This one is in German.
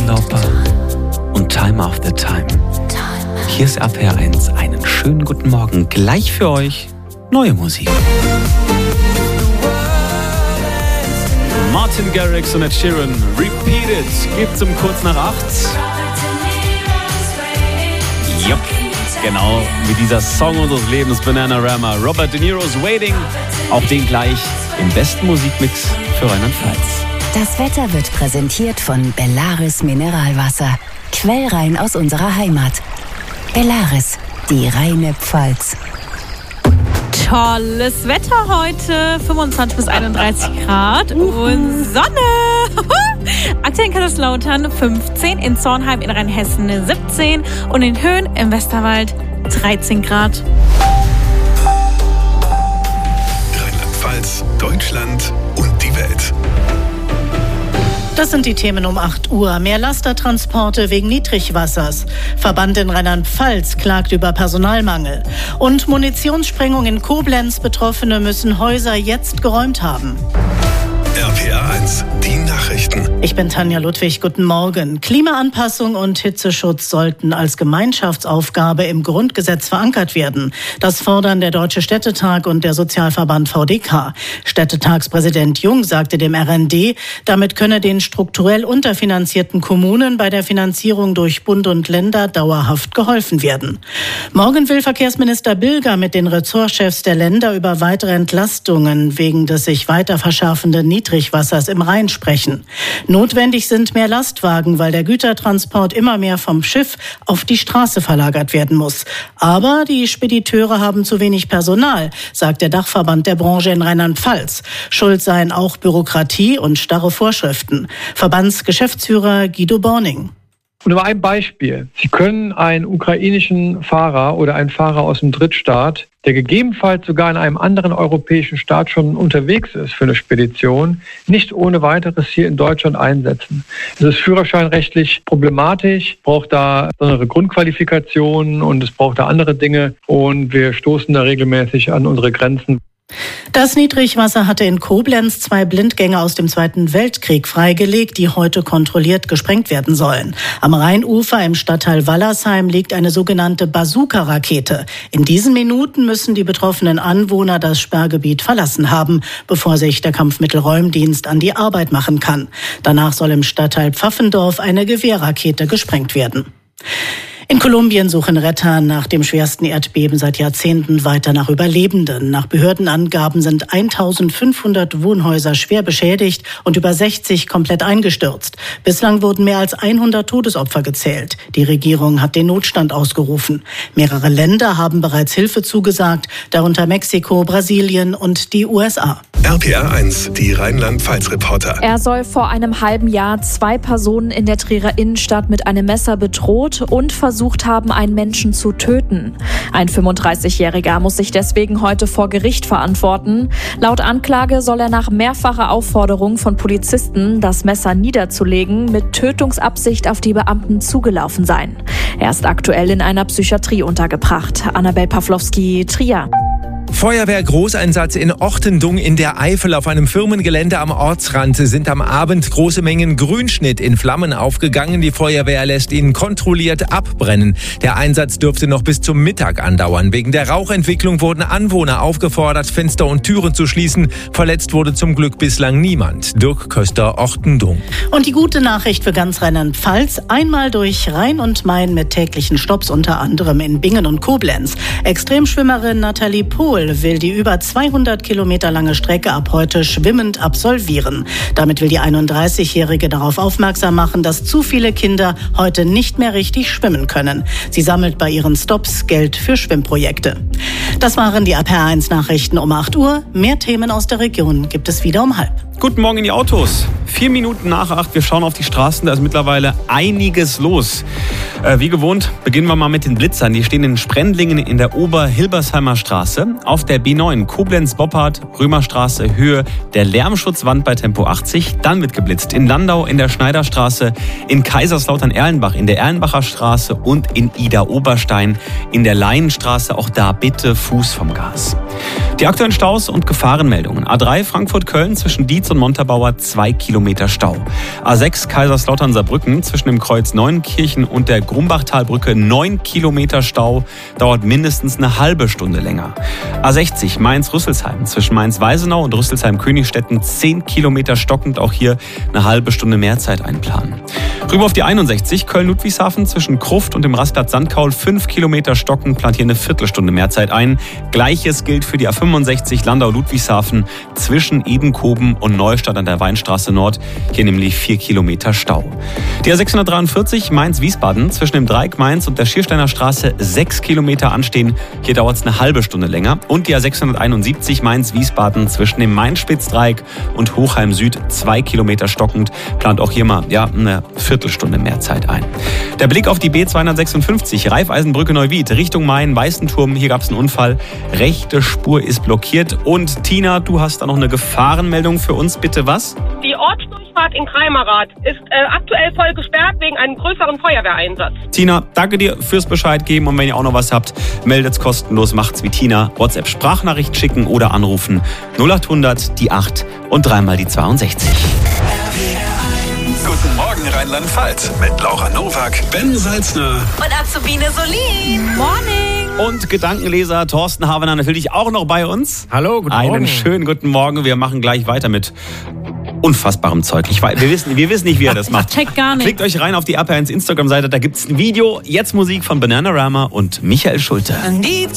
Langlaufbahn und Time After Time. Hier ist RPR1. Einen schönen guten Morgen. Gleich für euch neue Musik. Martin Garrix und Ed Sheeran, Repeat It, gibt's um kurz nach 8. Jupp, genau, wie dieser Song unseres Lebens, Bananarama. Robert De Niro's Waiting, auch den gleich im besten Musikmix für Rheinland-Pfalz. Das Wetter wird präsentiert von Bellaris Mineralwasser. Quellrein aus unserer Heimat. Bellaris, die reine Pfalz. Tolles Wetter heute, 25 bis 31 Grad und Sonne. Aktuell in Kaiserslautern 15, in Zornheim in Rheinhessen 17 und in Höhen im Westerwald 13 Grad. Rheinland-Pfalz, Deutschland und die Welt. Das sind die Themen um 8 Uhr. Mehr Lastertransporte wegen Niedrigwassers. Verband in Rheinland-Pfalz klagt über Personalmangel. Und Munitionssprengung in Koblenz. Betroffene müssen Häuser jetzt geräumt haben. RPR1, die Nachrichten. Ich bin Tanja Ludwig, guten Morgen. Klimaanpassung und Hitzeschutz sollten als Gemeinschaftsaufgabe im Grundgesetz verankert werden. Das fordern der Deutsche Städtetag und der Sozialverband VDK. Städtetagspräsident Jung sagte dem RND, damit könne den strukturell unterfinanzierten Kommunen bei der Finanzierung durch Bund und Länder dauerhaft geholfen werden. Morgen will Verkehrsminister Bilger mit den Ressortchefs der Länder über weitere Entlastungen wegen des sich weiter verschärfenden Niedrigwassers im Rhein sprechen. Notwendig sind mehr Lastwagen, weil der Gütertransport immer mehr vom Schiff auf die Straße verlagert werden muss. Aber die Spediteure haben zu wenig Personal, sagt der Dachverband der Branche in Rheinland-Pfalz. Schuld seien auch Bürokratie und starre Vorschriften. Verbandsgeschäftsführer Guido Borning. Und nur ein Beispiel. Sie können einen ukrainischen Fahrer oder einen Fahrer aus dem Drittstaat, der gegebenenfalls sogar in einem anderen europäischen Staat schon unterwegs ist für eine Spedition, nicht ohne weiteres hier in Deutschland einsetzen. Es ist führerscheinrechtlich problematisch, braucht da besondere Grundqualifikationen und es braucht da andere Dinge und wir stoßen da regelmäßig an unsere Grenzen. Das Niedrigwasser hatte in Koblenz 2 Blindgänge aus dem Zweiten Weltkrieg freigelegt, die heute kontrolliert gesprengt werden sollen. Am Rheinufer im Stadtteil Wallersheim liegt eine sogenannte Bazooka-Rakete. In diesen Minuten müssen die betroffenen Anwohner das Sperrgebiet verlassen haben, bevor sich der Kampfmittelräumdienst an die Arbeit machen kann. Danach soll im Stadtteil Pfaffendorf eine Gewehrrakete gesprengt werden. In Kolumbien suchen Retter nach dem schwersten Erdbeben seit Jahrzehnten weiter nach Überlebenden. Nach Behördenangaben sind 1500 Wohnhäuser schwer beschädigt und über 60 komplett eingestürzt. Bislang wurden mehr als 100 Todesopfer gezählt. Die Regierung hat den Notstand ausgerufen. Mehrere Länder haben bereits Hilfe zugesagt, darunter Mexiko, Brasilien und die USA. RPR1, die Rheinland-Pfalz-Reporter. Er soll vor einem halben Jahr 2 Personen in der Trierer Innenstadt mit einem Messer bedroht und versucht haben, einen Menschen zu töten. Ein 35-Jähriger muss sich deswegen heute vor Gericht verantworten. Laut Anklage soll er nach mehrfacher Aufforderung von Polizisten, das Messer niederzulegen, mit Tötungsabsicht auf die Beamten zugelaufen sein. Er ist aktuell in einer Psychiatrie untergebracht. Annabel Pawlowski, Trier. Feuerwehr-Großeinsatz in Ortendung in der Eifel. Auf einem Firmengelände am Ortsrand sind am Abend große Mengen Grünschnitt in Flammen aufgegangen. Die Feuerwehr lässt ihn kontrolliert abbrennen. Der Einsatz dürfte noch bis zum Mittag andauern. Wegen der Rauchentwicklung wurden Anwohner aufgefordert, Fenster und Türen zu schließen. Verletzt wurde zum Glück bislang niemand. Dirk Köster, Ortendung. Und die gute Nachricht für ganz Rheinland-Pfalz: einmal durch Rhein und Main mit täglichen Stopps, unter anderem in Bingen und Koblenz. Extremschwimmerin Nathalie Pohl will die über 200 Kilometer lange Strecke ab heute schwimmend absolvieren. Damit will die 31-Jährige darauf aufmerksam machen, dass zu viele Kinder heute nicht mehr richtig schwimmen können. Sie sammelt bei ihren Stops Geld für Schwimmprojekte. Das waren die RPR1-Nachrichten um 8 Uhr. Mehr Themen aus der Region gibt es wieder um 7:30. Guten Morgen in die Autos. 4 Minuten nach 8, wir schauen auf die Straßen, da ist mittlerweile einiges los. Wie gewohnt, beginnen wir mal mit den Blitzern. Die stehen in Sprendlingen in der Oberhilbersheimer Straße, auf der B9 Koblenz-Boppard, Römerstraße, Höhe der Lärmschutzwand bei Tempo 80. Dann wird geblitzt in Landau in der Schneiderstraße, in Kaiserslautern-Erlenbach in der Erlenbacher Straße und in Ida-Oberstein in der Laienstraße. Auch da bitte Fuß vom Gas. Die aktuellen Staus und Gefahrenmeldungen. A3 Frankfurt-Köln zwischen Dietz und Montabaur 2 Kilometer Stau. A6 Kaiserslautern-Saarbrücken zwischen dem Kreuz Neuenkirchen und der Grumbachtalbrücke 9 Kilometer Stau. Dauert mindestens eine halbe Stunde länger. A60 Mainz-Rüsselsheim zwischen Mainz-Weisenau und Rüsselsheim-Königstetten 10 Kilometer stockend. Auch hier eine halbe Stunde mehr Zeit einplanen. Rüber auf die 61 Köln-Ludwigshafen zwischen Kruft und dem Rastplatz Sandkaul 5 Kilometer stockend. Plant hier eine Viertelstunde mehr Zeit ein. Gleiches gilt für die A65 Landau-Ludwigshafen zwischen Ebenkoben und Neustadt an der Weinstraße Nord. Hier nämlich 4 Kilometer Stau. Die A643 Mainz-Wiesbaden zwischen dem Dreieck Mainz und der Schiersteiner Straße 6 Kilometer anstehen. Hier dauert es eine halbe Stunde länger. Und die A671 Mainz-Wiesbaden zwischen dem Main-Spitz-Dreieck und Hochheim Süd 2 Kilometer stockend. Plant auch hier mal eine Viertelstunde mehr Zeit ein. Der Blick auf die B256 Raiffeisenbrücke Neuwied Richtung Main-Weißenturm. Hier gab es einen Unfall. Rechte Spur ist blockiert. Und Tina, du hast da noch eine Gefahrenmeldung für uns. Bitte was? Die Ortsdurchfahrt in Kreimerath ist aktuell voll gesperrt wegen einem größeren Feuerwehreinsatz. Tina, danke dir fürs Bescheid geben. Und wenn ihr auch noch was habt, meldet's kostenlos, macht's wie Tina. WhatsApp-Sprachnachricht schicken oder anrufen. 0800 die 8 und dreimal die 62. Guten Morgen Rheinland-Pfalz mit Laura Nowak, Ben Salzner Und Azubine Solin. Morning. Und Gedankenleser Thorsten Havener natürlich auch noch bei uns. Hallo, guten Morgen. Einen schönen guten Morgen. Wir machen gleich weiter mit unfassbarem Zeug. Wir wissen nicht, wie er das macht. Check gar nicht. Klickt euch rein auf die RPR1 Instagram-Seite, da gibt's ein Video. Jetzt Musik von Bananarama und Michael Schulte.